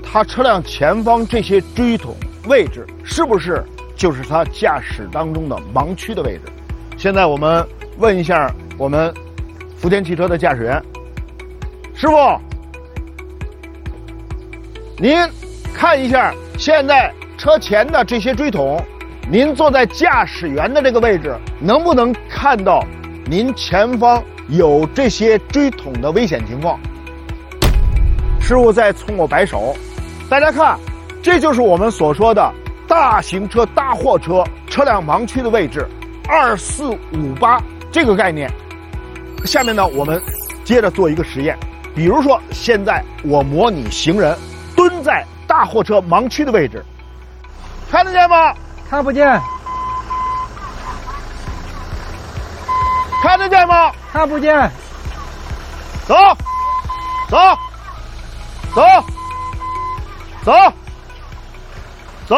他车辆前方这些锥筒位置是不是就是他驾驶当中的盲区的位置？现在我们问一下我们福田汽车的驾驶员师傅，您看一下现在车前的这些锥筒，您坐在驾驶员的这个位置，能不能看到您前方有这些锥筒的危险情况？师傅在冲我摆手，大家看，这就是我们所说的大型车、大货车车辆盲区的位置，2458这个概念。下面呢，我们接着做一个实验，比如说现在我模拟行人蹲在大货车盲区的位置，看得见吗？ 看不见。 看得见吗？ 看不见。 走，走，走，走，走。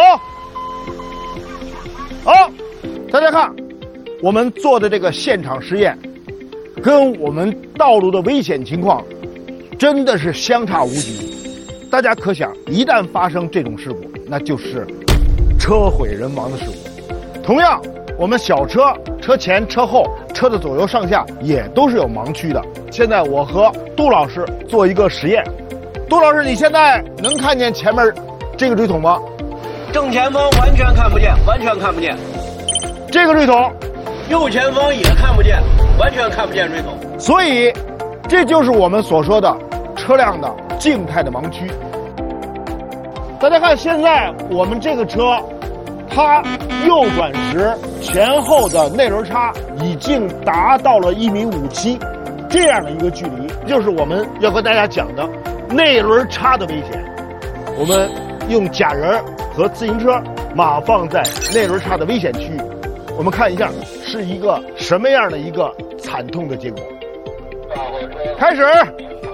好，大家看，我们做的这个现场实验，跟我们道路的危险情况，真的是相差无几。大家可想，一旦发生这种事故，那就是车毁人亡的事故。同样，我们小车车前、车后、车的左右上下也都是有盲区的。现在我和杜老师做一个实验。杜老师，你现在能看见前面这个锥筒吗？ 正前方完全看不见，完全看不见。 这个锥筒， 右前方也看不见，完全看不见锥筒。 所以，这就是我们所说的车辆的静态的盲区。大家看，现在我们这个车，它右转时前后的内轮差已经达到了1.57米这样的一个距离，就是我们要和大家讲的内轮差的危险。我们用假人和自行车码放在内轮差的危险区域，我们看一下是一个什么样的一个惨痛的结果。开始。